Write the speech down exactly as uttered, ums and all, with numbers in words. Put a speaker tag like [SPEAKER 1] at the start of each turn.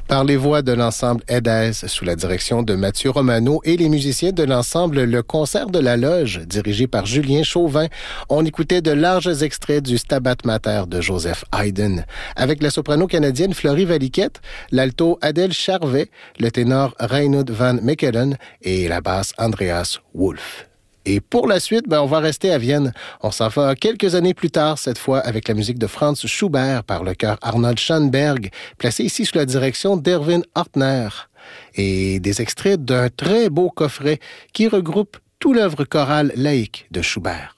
[SPEAKER 1] Par les voix de l'ensemble Edez sous la direction de Mathieu Romano et les musiciens de l'ensemble Le Concert de la Loge, dirigé par Julien Chauvin, on écoutait de larges extraits du Stabat Mater de Joseph Haydn, avec la soprano canadienne Florie Valiquette, l'alto Adèle Charvet, le ténor Reinoud van Mechelen et la basse Andreas Wolff. Et pour la suite, ben, on va rester à Vienne. On s'en va quelques années plus tard, cette fois avec la musique de Franz Schubert par le chœur Arnold Schoenberg, placé ici sous la direction d'Erwin Hartner. Et des extraits d'un très beau coffret qui regroupe toute l'œuvre chorale laïque de Schubert.